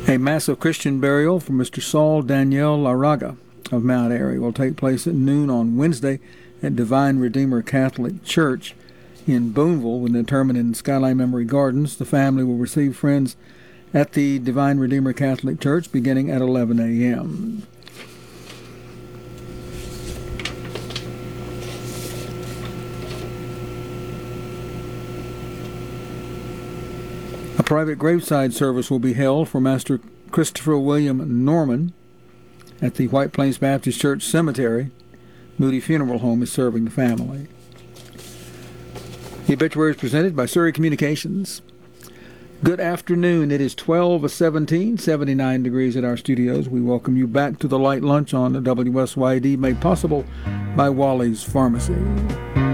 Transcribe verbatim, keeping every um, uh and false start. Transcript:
A massive Christian burial for Mister Saul Daniel Laraga of Mount Airy will take place at noon on Wednesday at Divine Redeemer Catholic Church in Boonville, with interment in Skyline Memory Gardens. The family will receive friends at the Divine Redeemer Catholic Church beginning at eleven a.m. A private graveside service will be held for Master Christopher William Norman at the White Plains Baptist Church Cemetery. Moody Funeral Home is serving the family. The obituary is presented by Surrey Communications. Good afternoon. It is twelve seventeen, seventy-nine degrees at our studios. We welcome you back to the Light Lunch on W S Y D, made possible by Wally's Pharmacy.